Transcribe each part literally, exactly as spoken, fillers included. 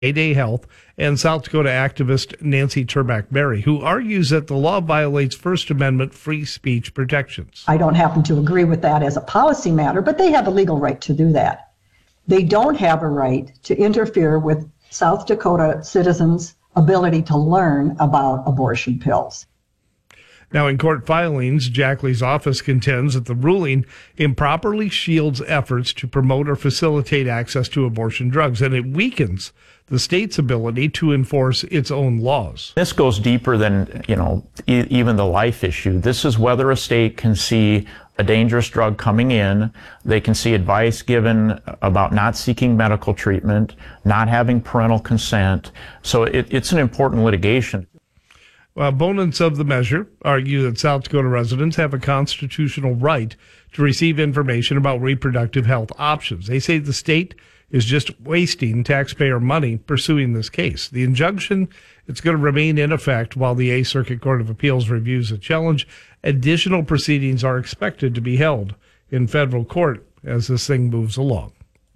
Mayday Health, and South Dakota activist Nancy Turmack-Berry, who argues that the law violates First Amendment free speech protections. I don't happen to agree with that as a policy matter, but they have a legal right to do that. They don't have a right to interfere with South Dakota citizens' ability to learn about abortion pills. Now, in court filings, Jackley's office contends that the ruling improperly shields efforts to promote or facilitate access to abortion drugs, and it weakens the state's ability to enforce its own laws. This goes deeper than, you know, e- even the life issue. This is whether a state can see a dangerous drug coming in. They can see advice given about not seeking medical treatment, not having parental consent. So it, it's an important litigation. Well, opponents of the measure argue that South Dakota residents have a constitutional right to receive information about reproductive health options. They say the state is just wasting taxpayer money pursuing this case. The injunction, it's going to remain in effect while the Eighth Circuit Court of Appeals reviews the challenge. Additional proceedings are expected to be held in federal court as this thing moves along.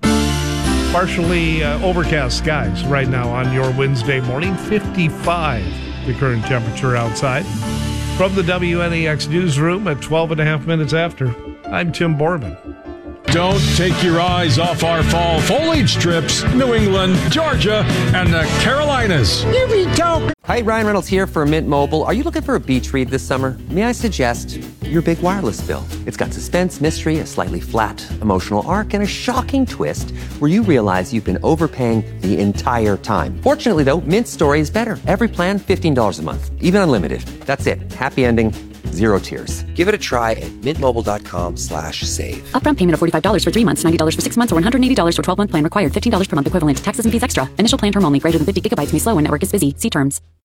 Partially uh, overcast skies right now on your Wednesday morning, fifty-five. The current temperature outside. From the W N E X newsroom at twelve and a half minutes after, I'm Tim Borman. Don't take your eyes off our fall foliage strips, New England, Georgia, and the Carolinas. Here we go. Hi, Ryan Reynolds here for Mint Mobile. Are you looking for a beach read this summer? May I suggest your big wireless bill? It's got suspense, mystery, a slightly flat emotional arc, and a shocking twist where you realize you've been overpaying the entire time. Fortunately, though, Mint's story is better. Every plan, fifteen dollars a month, even unlimited. That's it. Happy ending. Zero tears. Give it a try at mintmobile.com slash save. Upfront payment of forty-five dollars for three months, ninety dollars for six months, or one hundred eighty dollars for twelve-month plan required. fifteen dollars per month equivalent. Taxes and fees extra. Initial plan term only. Greater than fifty gigabytes may slow when network is busy. See terms.